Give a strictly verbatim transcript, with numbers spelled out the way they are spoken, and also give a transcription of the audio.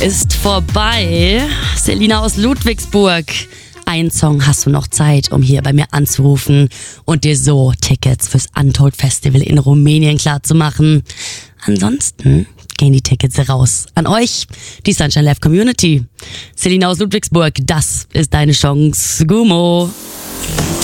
ist vorbei. Selina aus Ludwigsburg. Ein Song hast du noch Zeit, um hier bei mir anzurufen und dir so Tickets fürs Untold Festival in Rumänien klarzumachen. Ansonsten gehen die Tickets raus an euch, die Sunshine Live Community. Selina aus Ludwigsburg, das ist deine Chance. Gummo.